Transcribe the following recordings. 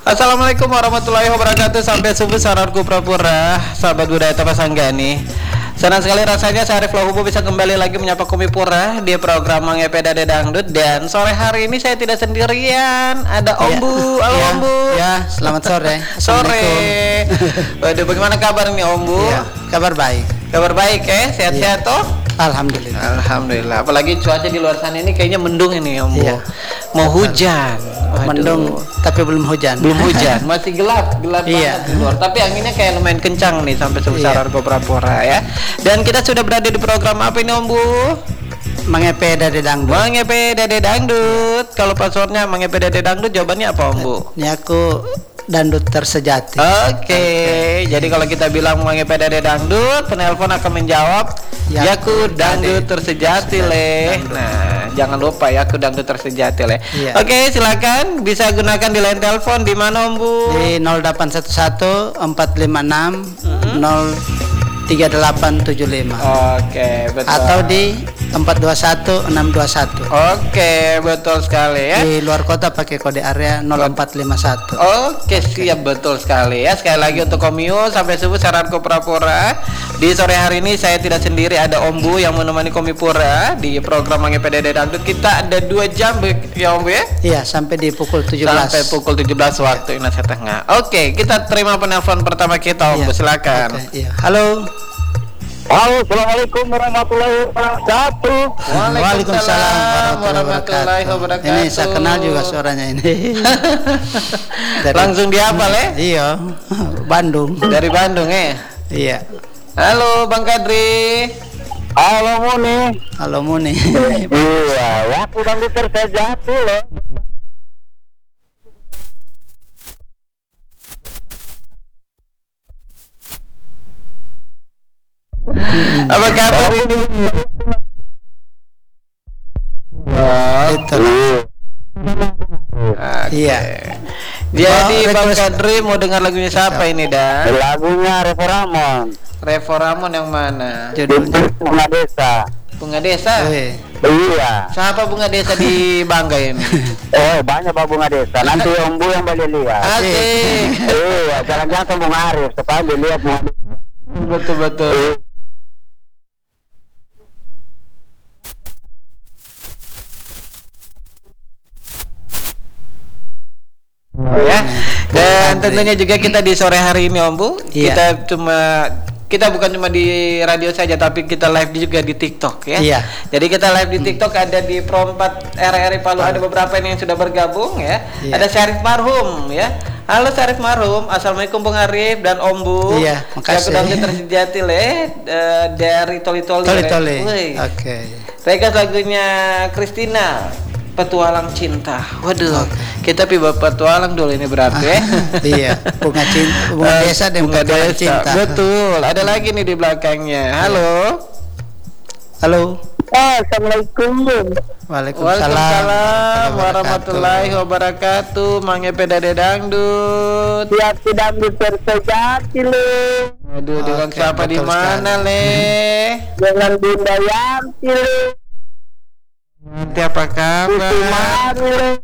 Assalamualaikum warahmatullahi wabarakatuh. Sampai subuh saranku Prapura, sahabat budaya Tapasanggani. Senang sekali rasanya saya Arif Lahubu bisa kembali lagi menyapa Kumi Pura di program Mangepeda Dangdut. Dan sore hari ini saya tidak sendirian, ada Om Bu. Halo Om Bu. Ya, selamat sore. Sore. Waduh, bagaimana kabar nih Om Bu? Ya, kabar baik. Kabar baik ya, sehat-sehat toh? Alhamdulillah. Alhamdulillah. Apalagi cuaca di luar sana ini kayaknya mendung ini Om Bu. Iya. Mau hujan. Waduh. Mendung tapi belum hujan. Belum hujan, masih gelap Iya. banget di luar. Tapi anginnya kayak lumayan kencang nih sampai sebesar Argo Prapura ya. Dan kita sudah berada di program apa ini Om Bu? Mangepeda Dangdut. Mangepeda Dangdut. Kalau passwordnya Mangepeda Dangdut, jawabannya apa Om Bu? Ini aku dandut tersejati. Oke. Jadi kalau kita bilang Mangepeda Dangdut, penelpon akan menjawab Yaku Dangdut tersejati leh. Nah, jangan lupa Yaku Dangdut tersejati leh. Iya. Oke, silakan bisa gunakan di line telepon di mana Om Bu? Di 0811 456 03875. Oke, betul. Atau di 421 621. Oke, betul sekali ya. Di luar kota pakai kode area 0451. Oke, siap, betul sekali ya. Sekali lagi untuk Komio sampai subuh saranku Prapura. Di sore hari ini saya tidak sendiri, ada Om Bu yang menemani Komi Pura di program Mangepeda Dangdut. Kita ada 2 jam ya Om Bu ya? Iya, sampai di pukul 17. Sampai pukul 17 waktu Indonesia Tengah. Oke, kita terima penelpon pertama kita Om Bu, silakan. Oke, iya. Halo. Halo, assalamualaikum warahmatullahi wabarakatuh. Waalaikumsalam warahmatullahi wabarakatuh. Ini saya kenal juga suaranya ini. Langsung dihafal ya? Iya, Bandung. Dari Bandung ya? Iya. Halo Bang Kadri. Halo Muni. Halo Muni. Iya, aku Dangdut tersejati loh. Apa kabar ini? Itu. Iya. Jadi Bang Kadri mau dengar lagunya siapa ini Dan? Lagunya Revo Ramon. Revo Ramon yang mana? Judulnya Bunga Desa. Bunga Desa? Iya. Siapa Bunga Desa di Bangga ini? Oh, banyak Pak Bunga Desa. Nanti Om Bu yang boleh lihat. Asik. Iya, jalan-jalan sama Bung Arif supaya dilihat Bunga Desa. Betul-betul. Ya. Dan tentunya juga kita di sore hari ini Om Bu, Iya. kita bukan cuma di radio saja tapi kita live juga di TikTok ya. Iya. Jadi kita live di TikTok ada di Pro 4 RRI Palu, ada beberapa ini yang sudah bergabung ya. Iya. Ada Syarif Marhum ya. Halo Syarif Marhum, assalamualaikum Bung Arif dan Om Bu. Iya, makasih. Saya udah tersejati dari Toli. Oke. Rekas lagunya Christina, Petualang Cinta. Waduh, kita piba petualang dulu ini berarti ya. Iya, bunga desa dan Bunga petualang desa. cinta. Betul. Ada lagi nih di belakangnya. Halo. Halo. Assalamualaikum. Waalaikumsalam warahmatullahi wabarakatuh. Mangepeda Dangdut. Yaku Dangdut tersejati loh. Aduh, dengan Oke, siapa di betul mana sekali. Le? Dengan Bunda Yanti loh. Nanti apa kabar? Mari loh.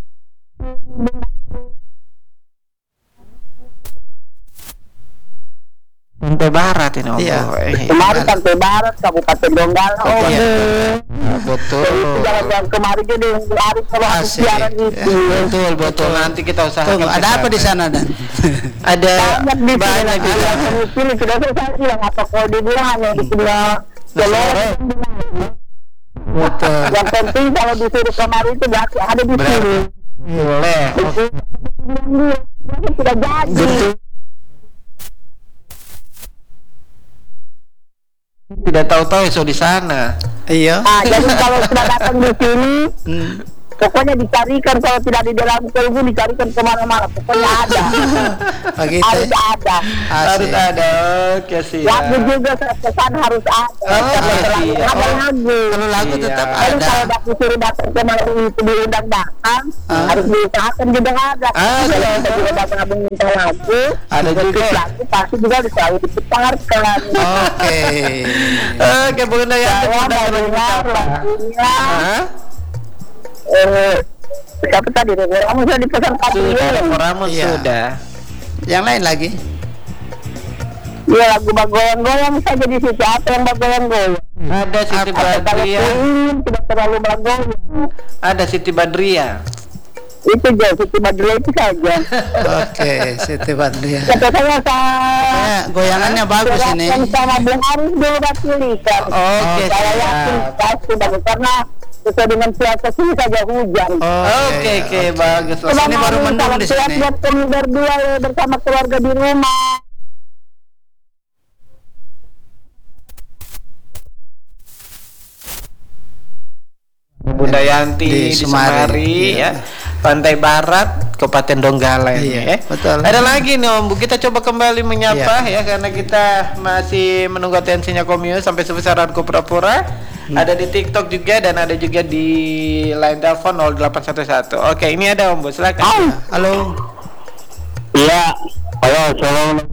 Pantai Barat ini Om. Iya. Kemarin Pantai Barat, Kabupaten Donggala. Oh, iya. Betul. Jalan-jalan kemarin jadi hari kalau habis Asik. siaran itu. Betul. Nanti kita usahakan. Tunggu, ada apa di sana Dan? Ada Banyak di juga. sini sudah selesai bilang apa kalau dibilang hanya di sebelah Solo. Betul. Yang penting kalau disuruh kemarin itu berarti ada di sini. Boleh. Sudah jadi. Tidak tahu-tahu so di sana. Iya. Jadi kalau sudah datang di sini, Hmm. pokoknya dicarikan kalau tidak di dalam kalbu dicarikan kemana-mana. Pokoknya ada. Begitu. Harus ada. Harus Asik. ada. Oke siap. Lagu juga saya pesan harus ada. Oh, Karena iya. ada lagu. Kalau lagu Iya. tetap Jadi ada. kalau disuruh datang kemana itu diundang datang, harus diusahakan juga ada. Ada. Kalau kita juga datang minta lagu, Ada juga. lagu pasti juga selalu diputarkan. Oke. Oke, Bunda Yanti Saya mau dengar lagu mendengar apa? lagunya Hah? Siapa tadi? Kamu sudah dipesan Sudah, ya? Ramu Iya. sudah. Yang lain lagi? Iya, lagu bagoyang-goyang saja di situ. Apa yang bagoyang-goyang? Ada Siti Atau kalau Badria. Queen tidak terlalu bagoyang. Ada Siti Badria. Itu aja, Siti Badria itu saja. Oke, Siti Badriah. Kata saya Goyangannya bagus ini. Yang sama Bung Aris dulu udah pilihkan. Oke, Saya yakin siap. pasti bagus karena sesuai dengan cuaca sini saja hujan. Oke, bagus. Terus ini baru mendung di sini. Buat kami berdua ya, bersama keluarga di rumah. Bunda Yanti Di di Semari, Semari iya. ya. Pantai Barat, Kabupaten Donggala Iya, ya. betul. Ada lagi nih Om Bu, kita coba kembali menyapa ya karena kita masih menunggu atensinya Komius sampai sebesar Radko Pura-Pura. Ada di TikTok juga dan ada juga di line telepon 0811. Oke, ini ada Om Bu, silakan. Halo. Iya, halo, assalamualaikum.